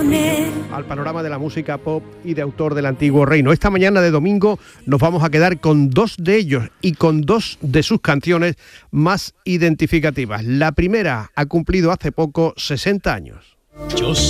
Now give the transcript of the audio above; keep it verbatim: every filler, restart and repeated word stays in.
con él. Al panorama de la música pop y de autor del antiguo reino. Esta mañana de domingo nos vamos a quedar con dos de ellos y con dos de sus canciones más identificativas. La primera ha cumplido hace poco sesenta años. Yo